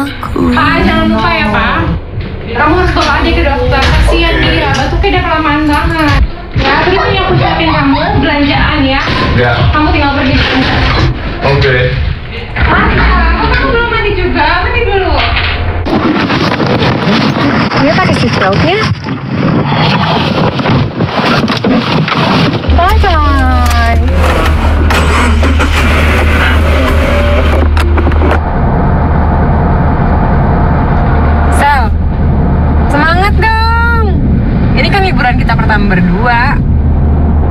Pak, jangan lupa ya Pak. Kamu harus bawa aja ke dokter. Kasihan dia, batuknya udah kelamaan banget. Ya, terus ini aku siapin kamu belanjaan ya. Ya. Kamu tinggal pergi aja. Oke. Mandi, kamu belum mandi juga. Mandi dulu. Dia pakai seatbeltnya? Bye-bye.